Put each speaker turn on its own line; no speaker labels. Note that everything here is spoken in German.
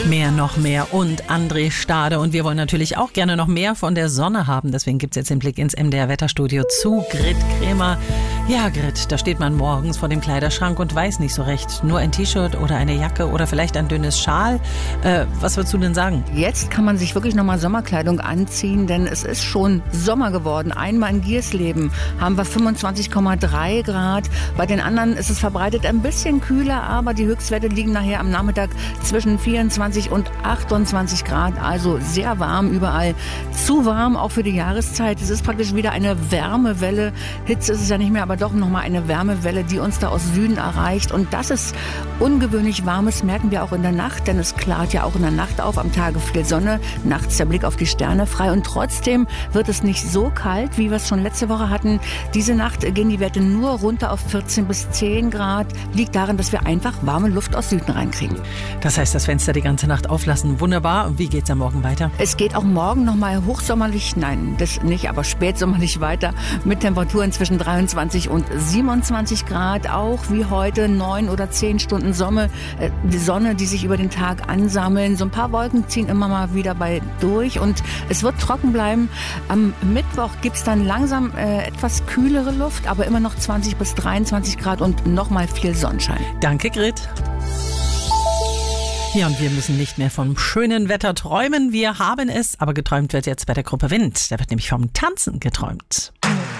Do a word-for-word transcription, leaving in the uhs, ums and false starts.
Mehr, noch mehr und André Stade. Und wir wollen natürlich auch gerne noch mehr von der Sonne haben. Deswegen gibt es jetzt den Blick ins M D R-Wetterstudio zu Grit Kremer. Ja, Grit, da steht man morgens vor dem Kleiderschrank und weiß nicht so recht. Nur ein T-Shirt oder eine Jacke oder vielleicht ein dünnes Schal. Äh, was würdest du denn sagen?
Jetzt kann man sich wirklich nochmal Sommerkleidung anziehen, denn es ist schon Sommer geworden. Einmal in Giersleben haben wir fünfundzwanzig Komma drei Grad. Bei den anderen ist es verbreitet ein bisschen kühler, aber die Höchstwerte liegen nachher am Nachmittag zwischen vierundzwanzig und achtundzwanzig Grad, also sehr warm überall. Zu warm auch für die Jahreszeit. Es ist praktisch wieder eine Wärmewelle. Hitze ist es ja nicht mehr, aber doch nochmal eine Wärmewelle, die uns da aus Süden erreicht. Und das ist ungewöhnlich warmes, merken wir auch in der Nacht, denn es klart ja auch in der Nacht auf, am Tage viel Sonne, nachts der Blick auf die Sterne frei. Und trotzdem wird es nicht so kalt, wie wir es schon letzte Woche hatten. Diese Nacht gehen die Werte nur runter auf vierzehn bis zehn Grad. Liegt daran, dass wir einfach warme Luft aus Süden reinkriegen.
Das heißt, das Fenster die ganze Nacht auflassen. Wunderbar. Und wie geht's am Morgen weiter?
Es geht auch morgen nochmal hochsommerlich, nein, das nicht, aber spätsommerlich weiter mit Temperaturen zwischen dreiundzwanzig und siebenundzwanzig Grad. Auch wie heute neun oder zehn Stunden Sonne, äh, die Sonne, die sich über den Tag ansammeln. So ein paar Wolken ziehen immer mal wieder bei durch und es wird trocken bleiben. Am Mittwoch gibt's dann langsam äh, etwas kühlere Luft, aber immer noch zwanzig bis dreiundzwanzig Grad und nochmal viel Sonnenschein.
Danke, Grit. Ja, und wir müssen nicht mehr vom schönen Wetter träumen. Wir haben es, aber geträumt wird jetzt bei der Gruppe Wind. Da wird nämlich vom Tanzen geträumt.